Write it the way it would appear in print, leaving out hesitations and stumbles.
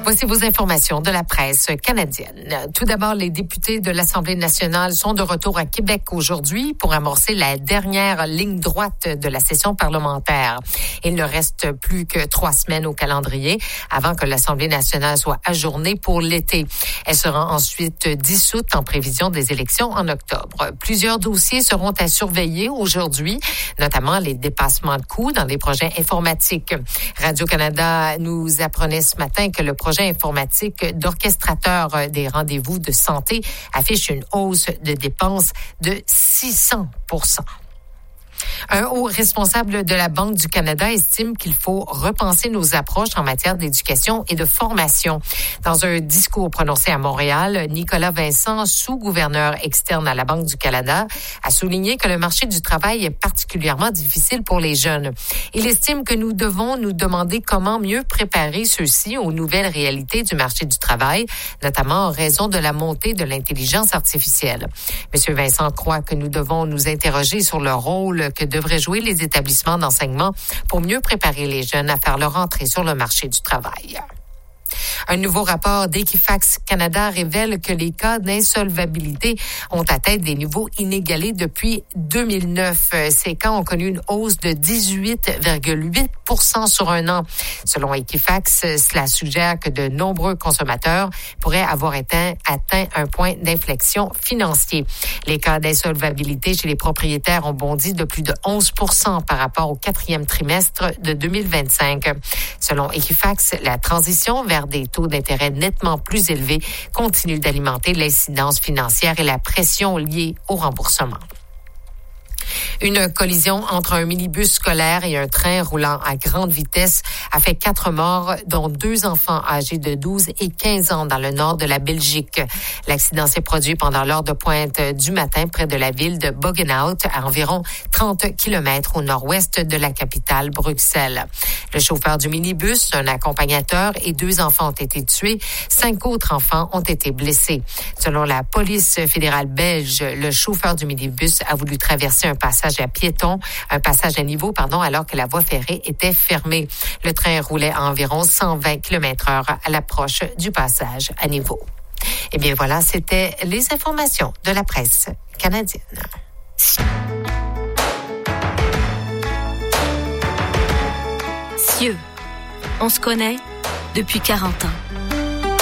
Voici vos informations de la presse canadienne. Tout d'abord, les députés de l'Assemblée nationale sont de retour à Québec aujourd'hui pour amorcer la dernière ligne droite de la session parlementaire. Il ne reste plus que 3 semaines au calendrier avant que l'Assemblée nationale soit ajournée pour l'été. Elle sera ensuite dissoute en prévision des élections en octobre. Plusieurs dossiers seront à surveiller aujourd'hui, notamment les dépassements de coûts dans les projets informatiques. Radio-Canada nous apprenait ce matin que le projet informatique d'orchestrateur des rendez-vous de santé affiche une hausse de dépenses de 600 %. Un haut responsable de la Banque du Canada estime qu'il faut repenser nos approches en matière d'éducation et de formation. Dans un discours prononcé à Montréal, Nicolas Vincent, sous-gouverneur externe à la Banque du Canada, a souligné que le marché du travail est particulièrement difficile pour les jeunes. Il estime que nous devons nous demander comment mieux préparer ceux-ci aux nouvelles réalités du marché du travail, notamment en raison de la montée de l'intelligence artificielle. M. Vincent croit que nous devons nous interroger sur le rôle que devraient jouer les établissements d'enseignement pour mieux préparer les jeunes à faire leur entrée sur le marché du travail. Un nouveau rapport d'Equifax Canada révèle que les cas d'insolvabilité ont atteint des niveaux inégalés depuis 2009. Ces cas ont connu une hausse de 18,8 % sur un an. Selon Equifax, cela suggère que de nombreux consommateurs pourraient avoir atteint un point d'inflexion financier. Les cas d'insolvabilité chez les propriétaires ont bondi de plus de 11 % par rapport au 4e trimestre de 2025. Selon Equifax, la transition vers des taux d'intérêt nettement plus élevés continue d'alimenter l'incidence financière et la pression liée au remboursement. Une collision entre un minibus scolaire et un train roulant à grande vitesse a fait 4 morts, dont 2 enfants âgés de 12 et 15 ans dans le nord de la Belgique. L'accident s'est produit pendant l'heure de pointe du matin près de la ville de Boggenhout, à environ 30 km au nord-ouest de la capitale, Bruxelles. Le chauffeur du minibus, un accompagnateur et 2 enfants ont été tués. 5 autres enfants ont été blessés. Selon la police fédérale belge, le chauffeur du minibus a voulu traverser un passage à niveau, alors que la voie ferrée était fermée. Le train roulait à environ 120 km/h à l'approche du passage à niveau. Eh bien voilà, c'était les informations de la presse canadienne. Cieux, on se connaît depuis 40 ans.